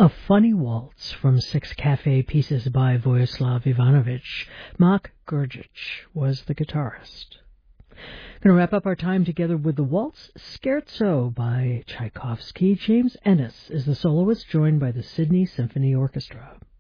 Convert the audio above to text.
A Funny Waltz from 6 Cafe Pieces by Vojislav Ivanovic. Mark Gurgic was the guitarist. Going to wrap up our time together with the waltz Scherzo by Tchaikovsky. James Ennis is the soloist, joined by the Sydney Symphony Orchestra.